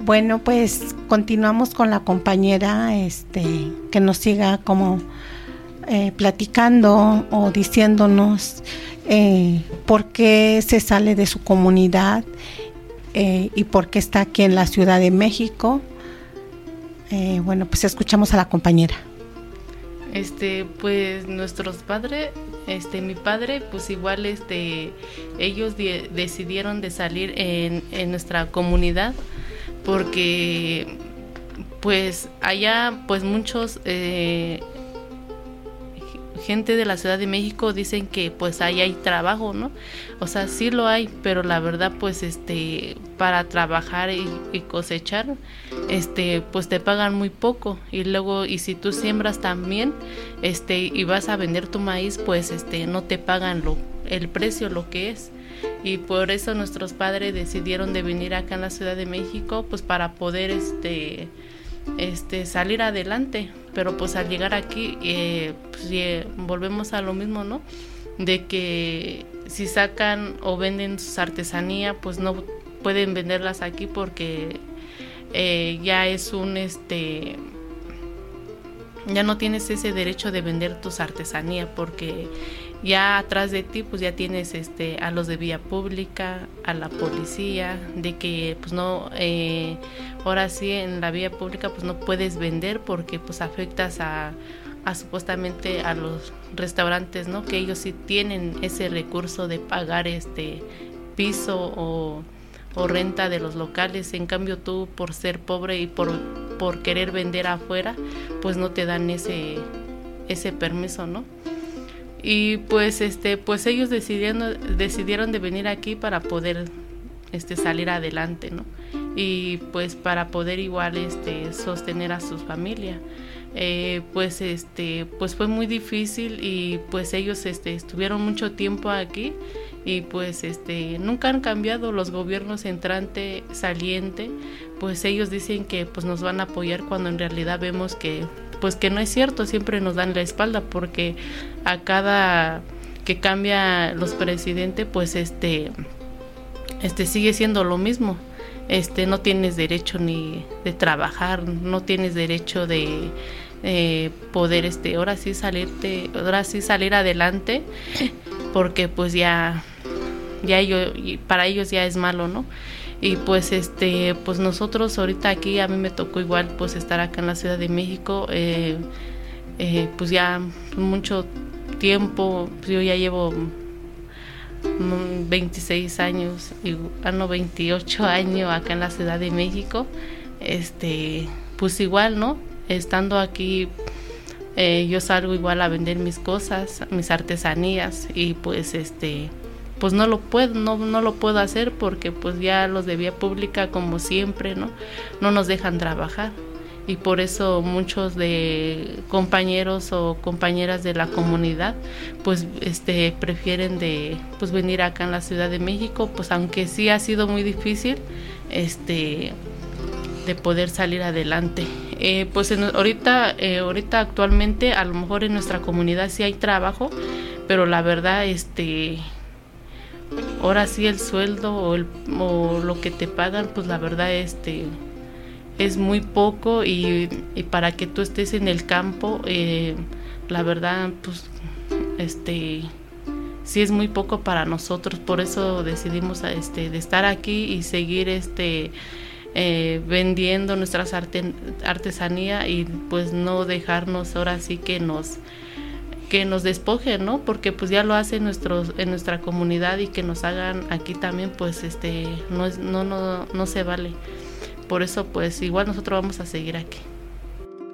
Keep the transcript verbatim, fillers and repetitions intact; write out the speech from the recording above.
Bueno, pues continuamos con la compañera, este, que nos siga como eh, platicando o diciéndonos eh, por qué se sale de su comunidad eh, y por qué está aquí en la Ciudad de México. Eh, bueno, pues escuchamos a la compañera. Este, pues nuestros padres, este, mi padre, pues igual, este, ellos de, decidieron de salir en, en nuestra comunidad porque, pues allá, pues muchos eh, gente de la Ciudad de México dicen que pues ahí hay trabajo, ¿no? O sea, sí lo hay, pero la verdad, pues, este, para trabajar y, y cosechar, este, pues te pagan muy poco, y luego, y si tú siembras también, este, y vas a vender tu maíz, pues, este, no te pagan lo, el precio, lo que es. Y por eso nuestros padres decidieron de venir acá en la Ciudad de México, pues para poder este, este, salir adelante. Pero pues al llegar aquí, eh, pues, eh, volvemos a lo mismo, ¿no? De que si sacan o venden sus artesanías, pues no pueden venderlas aquí porque eh, ya es un, este, ya no tienes ese derecho de vender tus artesanías porque ya atrás de ti pues ya tienes este a los de vía pública, a la policía, de que pues no, eh, ahora sí en la vía pública pues no puedes vender porque pues afectas a, a supuestamente a los restaurantes, ¿no? Que ellos sí tienen ese recurso de pagar este piso o, o renta de los locales. En cambio tú, por ser pobre y por, por querer vender afuera, pues no te dan ese, ese permiso, ¿no? Y pues este pues ellos decidieron decidieron de venir aquí para poder este salir adelante, ¿no? Y pues para poder igual este sostener a su familia. Eh, pues este pues fue muy difícil y pues ellos este estuvieron mucho tiempo aquí y pues este nunca han cambiado los gobiernos entrante, saliente, pues ellos dicen que pues nos van a apoyar cuando en realidad vemos que pues que no es cierto, siempre nos dan la espalda porque a cada que cambia los presidentes pues este este sigue siendo lo mismo. Este no tienes derecho ni de trabajar, no tienes derecho de eh, poder este ahora sí salirte, ahora sí salir adelante porque pues ya ya yo para ellos ya es malo, ¿no? Y pues este pues nosotros ahorita aquí a mí me tocó igual pues estar acá en la Ciudad de México, eh, eh, pues ya mucho tiempo, pues yo ya llevo veintiséis años, y, ah, no, veintiocho años acá en la Ciudad de México, este pues igual, ¿no? Estando aquí eh, yo salgo igual a vender mis cosas, mis artesanías y pues este pues no lo puedo, no, no lo puedo hacer porque pues ya los de vía pública como siempre, ¿no? No nos dejan trabajar y por eso muchos de compañeros o compañeras de la comunidad pues este prefieren de pues venir acá en la Ciudad de México, pues aunque sí ha sido muy difícil este de poder salir adelante. Eh, pues en, ahorita, eh, ahorita actualmente a lo mejor en nuestra comunidad sí hay trabajo, pero la verdad este ahora sí el sueldo o, el, o lo que te pagan, pues la verdad este es muy poco y, y para que tú estés en el campo, eh, la verdad pues este sí es muy poco para nosotros. Por eso decidimos este de estar aquí y seguir este eh, vendiendo nuestras arte, artesanía y pues no dejarnos ahora sí que nos que nos despojen, ¿no? Porque pues ya lo hacen nuestros en nuestra comunidad y que nos hagan aquí también, pues este no es no no no se vale. Por eso pues igual nosotros vamos a seguir aquí.